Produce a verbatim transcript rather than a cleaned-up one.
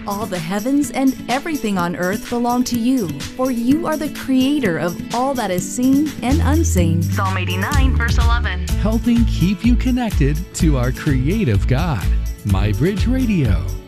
All the heavens and everything on earth belong to you, for you are the creator of all that is seen and unseen. Psalm eighty-nine, verse eleven. Helping keep you connected to our creative God. MyBridge Radio.